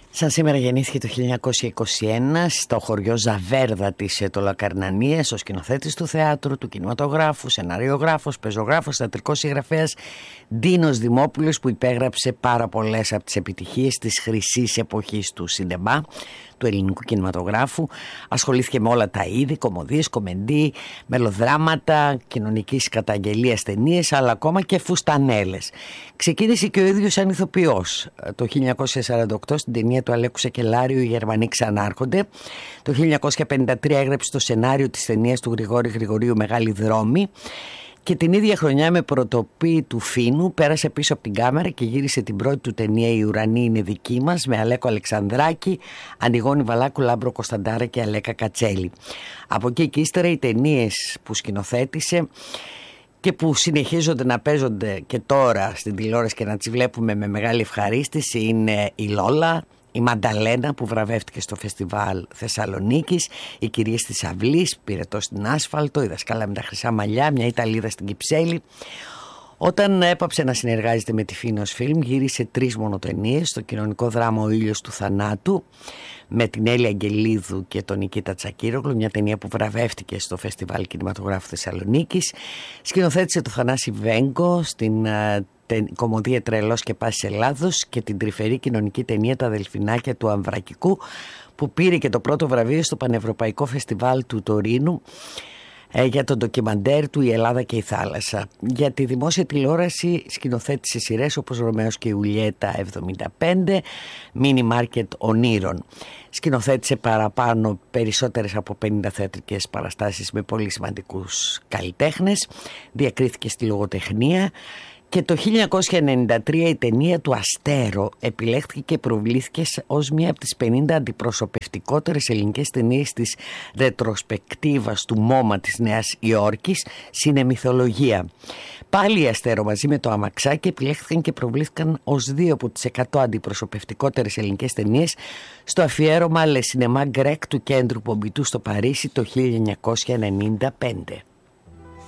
Σαν σήμερα γεννήθηκε το 1921 στο χωριό Ζαβέρδα της Ετωλακαρνανίας ο σκηνοθέτης του θεάτρου, του κινηματογράφου, σεναριογράφος, πεζογράφος, θεατρικός συγγραφέας Ντίνος Δημόπουλος, που υπέγραψε πάρα πολλές από τις επιτυχίες της χρυσής εποχής του σινεμά, του ελληνικού κινηματογράφου. Ασχολήθηκε με όλα τα είδη, κωμωδίες, κομμεντί, μελοδράματα, κοινωνικής καταγγελίας ταινίες, αλλά ακόμα και φουστανέλες. Ξεκίνησε και ο ίδιος σαν ηθοποιός το 1948 στην ταινία του Αλέκου Σεκελάριου «Οι Γερμανοί ξανάρχονται». Το 1953 έγραψε το σενάριο της ταινίας του Γρηγόρη Γρηγορίου «Μεγάλη δρόμη». Και την ίδια χρονιά, με πρωτοπή του Φίνου, πέρασε πίσω από την κάμερα και γύρισε την πρώτη του ταινία «Η ουρανή είναι δική μας» με Αλέκο Αλεξανδράκη, Ανιγόνη Βαλάκου, Λάμπρο Κωνσταντάρα και Αλέκα Κατσέλη. Από εκεί και ύστερα οι ταινίες που σκηνοθέτησε και που συνεχίζονται να παίζονται και τώρα στην τηλεόραση και να τις βλέπουμε με μεγάλη ευχαρίστηση είναι η Λόλα, η Μανταλένα που βραβεύτηκε στο Φεστιβάλ Θεσσαλονίκης, οι Κυρίες της Αυλής, Πυρετό στην Άσφαλτο, η Δασκάλα με τα χρυσά μαλλιά, μια Ιταλίδα στην Κυψέλη. Όταν έπαψε να συνεργάζεται με τη Φίνος Φιλμ, γύρισε 3 μονοτενίες, το κοινωνικό δράμα «Ο ήλιος του θανάτου» με την Έλλη Αγγελίδου και τον Νικήτα Τσακίρογλου, μια ταινία που βραβεύτηκε στο Φεστιβάλ Κινηματογράφου Θεσσαλονίκης. Σκηνοθέτησε το Θανάση Βέγκο στην κωμωδία «Τρελός και Πάσης Ελλάδος» και την τρυφερή κοινωνική ταινία «Τα Αδελφινάκια του Αμβρακικού», που πήρε και το πρώτο βραβείο στο Πανευρωπαϊκό Φεστιβάλ του Τωρίνου για το ντοκιμαντέρ του «Η Ελλάδα και η θάλασσα». Για τη δημόσια τηλεόραση σκηνοθέτησε σειρές όπως «Ρωμαίος και Ιουλιέτα 75», «Μίνι Μάρκετ Ονείρων». Σκηνοθέτησε παραπάνω περισσότερες από 50 θεατρικές παραστάσεις με πολύ σημαντικούς καλλιτέχνες. Διακρίθηκε στη λογοτεχνία. Και το 1993 η ταινία του Αστέρο επιλέχθηκε και προβλήθηκε ως μία από τις 50 αντιπροσωπευτικότερες ελληνικές ταινίες της ρετροσπεκτίβας του ΜΟΜΑ της Νέας Υόρκης, Συνεμυθολογία. Πάλι η Αστέρο μαζί με το Αμαξάκι επιλέχθηκαν και προβλήθηκαν ως 2 από τις 100 αντιπροσωπευτικότερες ελληνικές ταινίες στο αφιέρωμα Le Cinéma Grec του Κέντρου Πομπιτού στο Παρίσι το 1995.